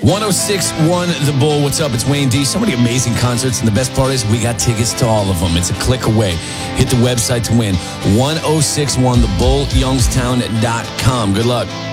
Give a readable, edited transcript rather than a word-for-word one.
1061 The Bull. What's up? It's Wayne D. So many amazing concerts, and the best part is we got tickets to all of them. It's a click away. Hit the website to win. 1061thebullyungstown.com. Good luck.